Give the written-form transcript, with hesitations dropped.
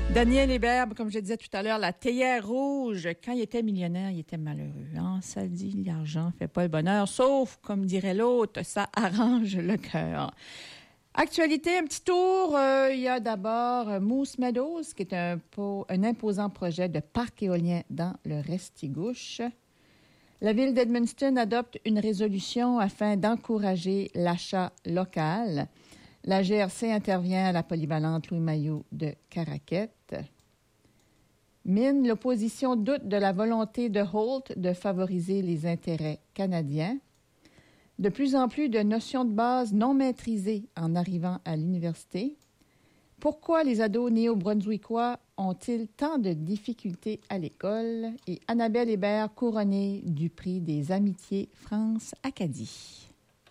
Daniel Hébert, comme je disais tout à l'heure, la théière rouge. Quand il était millionnaire, il était malheureux. Hein? Ça dit, l'argent fait pas le bonheur, sauf, comme dirait l'autre, ça arrange le cœur. Actualité, un petit tour. Il y a d'abord Moose Meadows, qui est un imposant projet de parc éolien dans le Restigouche. La ville d'Edmundston adopte une résolution afin d'encourager l'achat local. La GRC intervient à la polyvalente Louis Mailloux de Caraquette. Mine, l'opposition doute de la volonté de Holt de favoriser les intérêts canadiens. De plus en plus de notions de base non maîtrisées en arrivant à l'université. Pourquoi les ados néo-brunswickois ont-ils tant de difficultés à l'école? Et Annabelle Hébert couronnée du prix des Amitiés France-Acadie.